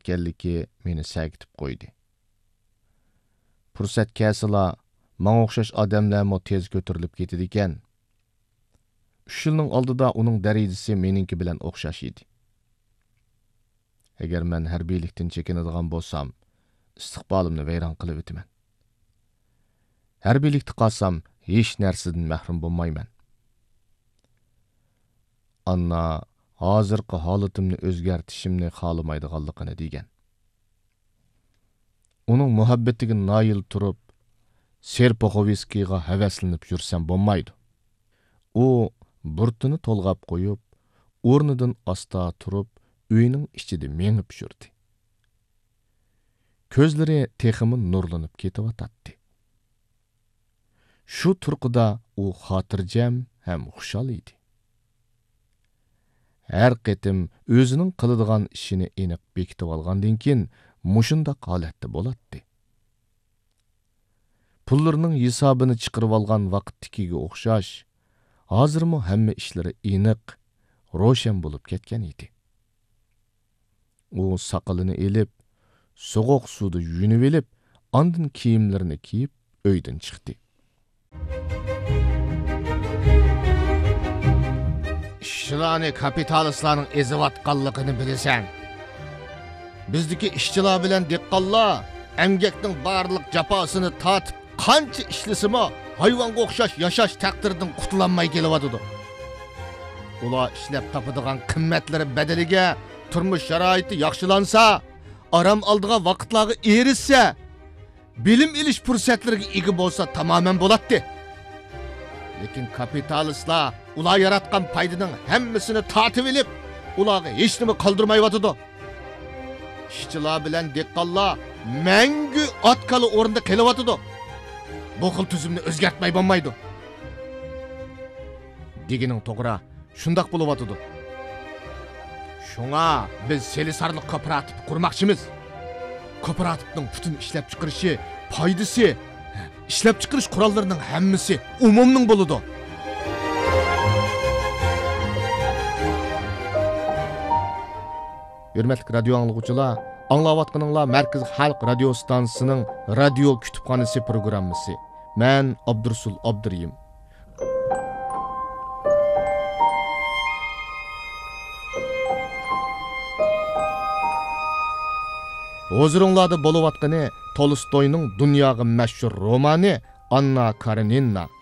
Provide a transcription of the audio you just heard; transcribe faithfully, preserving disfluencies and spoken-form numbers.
ketganligi meni sagitib qo'ydi. Fursat kelsila, menga o'xshash odamlarmo tez ko'tarilib ketadi ekan. uch yilning oldida uning darajasi meningki bilan o'xshash edi. Agar men harbiylikdan chekinadigan bo'lsam, istiqbolimni vayron qilib o'taman. Harbiylikda qolsam, hech narsadan mahrum bo'lmayman. Anna hozirgi holatimni o'zgartishimni xohlamaydiganligini degan. Uning muhabbatiga noil turib, Serpoxoviskiyga havaslanib yursam bo'lmaydi. U burtini to'lg'ab qo'yib, o'rnidan asta turib, uyining ichida mengib yurdi. Ko'zlari teximi nurlanib ketyotdi. Shu turqida u xotirjam ham xushal edi. Har qitim o'zining qiladigan ishini aniq bekitib olgandan keyin mushunda holatda bo'ladi. Pullarining hisobini chiqarib olgan vaqtdikiga o'xshash, hozirmi hamma ishlari aniq, ro'shan bo'lib ketgan edi. U soqolini elib, so'g'oq suvda yunib elib, ondan kiyimlarini kiyib, uydan chiqdi. İşçilarni kapitalistlarning ezivatqanligini bilasan. Bizdiki ishchilar bilan dehqonlar emgakning barliq jafosini tatib, qancha ishlasimi, hayvonga o'xshash yashash taqdiridan qutulanmay kelyapti. Ular ishlab topadigan qimmatlari badaliga turmush sharoiti yaxshilansa, aram oldigan vaqtlarga erishsa, bilim ilish fursatlariga ega bo'lsa tamamen bo'ladi. Lekin kapitalistlar ular yaratgan paydaning hammasini tatib elib, ularga hech nima qoldirmayotdi. İşçilar bilan dehqonlar mangu otqali o'rinda kelyotdi. Bu xil tuzumni o'zgartmay bo'lmaydi. Degining to'g'ri, shundoq bo'lyotdi. Shunga biz Selisarlik kooperativ qurmoqchimiz. Kooperativning butun ishlab chiqarishi, foydasi, ishlab chiqarish qurollarining hammasi umumning bo'ladi. Hürmetli radio anlıqçılar, anlayatqanыңlar Merkez Xalq radio stansiyasining radio kütüphanesi programmasi. Men Abdursul Abduriyim. Huzuringlarda bo'layotgani Tolstoyning dunyoga mashhur romani Anna Karenina.